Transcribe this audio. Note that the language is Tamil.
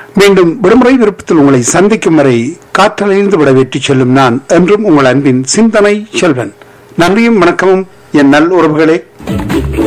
மீண்டும் விடுமுறை விருப்பத்தில் உங்களை சந்திக்கும் வரை காற்றலைந்து விட வெற்றி செல்லும் நான் என்றும் உங்கள் அன்பின் சிந்தனை செல்வன். நன்றியும் வணக்கமும் என் நல் உறவுகளே.